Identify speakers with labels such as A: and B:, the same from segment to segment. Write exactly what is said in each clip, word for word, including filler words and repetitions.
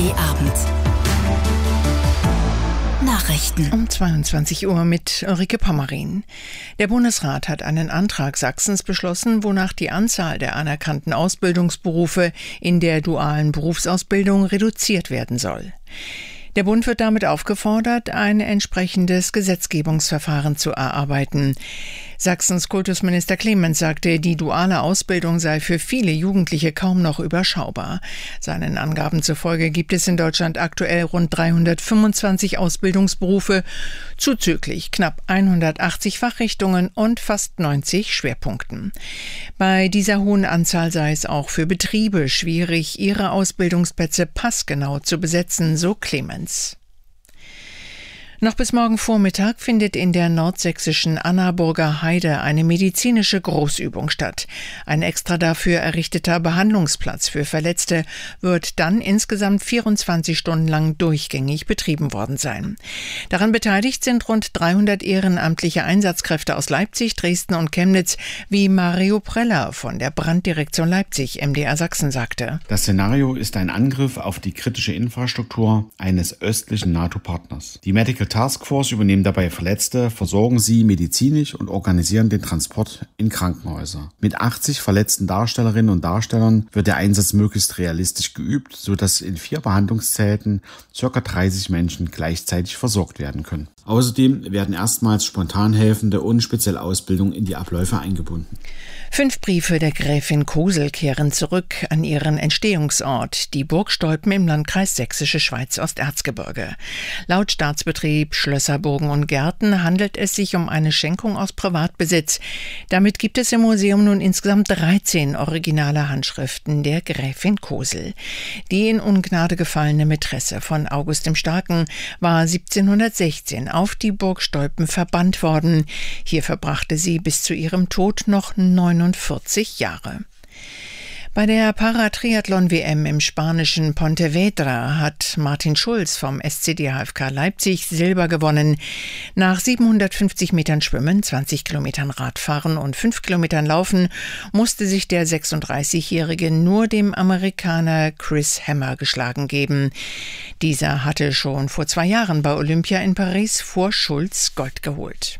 A: D Abend. Nachrichten
B: um zweiundzwanzig Uhr mit Ulrike Pommerin. Der Bundesrat hat einen Antrag Sachsens beschlossen, wonach die Anzahl der anerkannten Ausbildungsberufe in der dualen Berufsausbildung reduziert werden soll. Der Bund wird damit aufgefordert, ein entsprechendes Gesetzgebungsverfahren zu erarbeiten. Sachsens Kultusminister Clemens sagte, die duale Ausbildung sei für viele Jugendliche kaum noch überschaubar. Seinen Angaben zufolge gibt es in Deutschland aktuell rund dreihundertfünfundzwanzig Ausbildungsberufe, zuzüglich knapp hundertachtzig Fachrichtungen und fast neunzig Schwerpunkten. Bei dieser hohen Anzahl sei es auch für Betriebe schwierig, ihre Ausbildungsplätze passgenau zu besetzen, so Clemens. Noch bis morgen Vormittag findet in der nordsächsischen Annaburger Heide eine medizinische Großübung statt. Ein extra dafür errichteter Behandlungsplatz für Verletzte wird dann insgesamt vierundzwanzig Stunden lang durchgängig betrieben worden sein. Daran beteiligt sind rund dreihundert ehrenamtliche Einsatzkräfte aus Leipzig, Dresden und Chemnitz, wie Mario Preller von der Branddirektion Leipzig M D R Sachsen sagte.
C: Das Szenario ist ein Angriff auf die kritische Infrastruktur eines östlichen NATO-Partners. Die Medical Taskforce übernehmen dabei Verletzte, versorgen sie medizinisch und organisieren den Transport in Krankenhäuser. Mit achtzig verletzten Darstellerinnen und Darstellern wird der Einsatz möglichst realistisch geübt, sodass in vier Behandlungszelten ca. dreißig Menschen gleichzeitig versorgt werden können. Außerdem werden erstmals Spontanhelfende und spezielle Ausbildung in die Abläufe eingebunden.
B: Fünf Briefe der Gräfin Kosel kehren zurück an ihren Entstehungsort, die Burg Stolpen im Landkreis Sächsische Schweiz-Osterzgebirge. Laut Staatsbetrieb Schlösser, Burgen und Gärten handelt es sich um eine Schenkung aus Privatbesitz. Damit gibt es im Museum nun insgesamt dreizehn originale Handschriften der Gräfin Kosel. Die in Ungnade gefallene Mätresse von August dem Starken war siebzehnhundertsechzehn auf die Burg Stolpen verbannt worden. Hier verbrachte sie bis zu ihrem Tod noch neunundvierzig Jahre. Bei der Paratriathlon-W M im spanischen Pontevedra hat Martin Schulz vom S C D H F K Leipzig Silber gewonnen. Nach siebenhundertfünfzig Metern Schwimmen, zwanzig Kilometern Radfahren und fünf Kilometern Laufen musste sich der sechsunddreißigjährige nur dem Amerikaner Chris Hammer geschlagen geben. Dieser hatte schon vor zwei Jahren bei Olympia in Paris vor Schulz Gold geholt.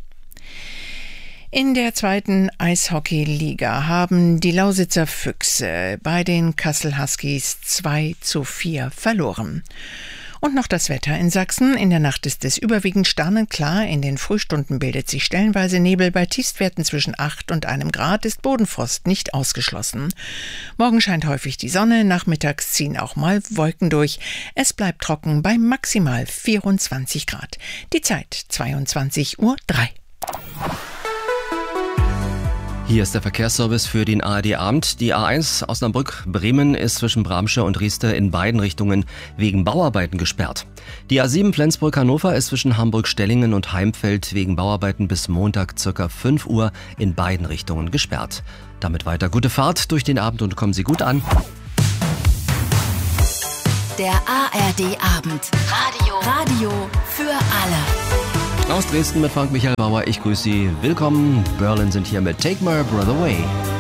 B: In der zweiten Eishockey-Liga haben die Lausitzer Füchse bei den Kassel Huskies zwei zu vier verloren. Und noch das Wetter in Sachsen. In der Nacht ist es überwiegend sternenklar. In den Frühstunden bildet sich stellenweise Nebel. Bei Tiefstwerten zwischen acht und einem Grad ist Bodenfrost nicht ausgeschlossen. Morgen scheint häufig die Sonne. Nachmittags ziehen auch mal Wolken durch. Es bleibt trocken bei maximal vierundzwanzig Grad. Die Zeit zweiundzwanzig Uhr drei.
D: Hier ist der Verkehrsservice für den A R D-Abend. Die A eins Osnabrück-Bremen ist zwischen Bramsche und Rieste in beiden Richtungen wegen Bauarbeiten gesperrt. Die A sieben Flensburg-Hannover ist zwischen Hamburg-Stellingen und Heimfeld wegen Bauarbeiten bis Montag ca. fünf Uhr in beiden Richtungen gesperrt. Damit weiter gute Fahrt durch den Abend und kommen Sie gut an.
A: Der A R D-Abend. Radio. Radio für alle.
D: Aus Dresden mit Frank Michael Bauer. Ich grüße Sie. Willkommen. Berlin sind hier mit Take My Brother Away.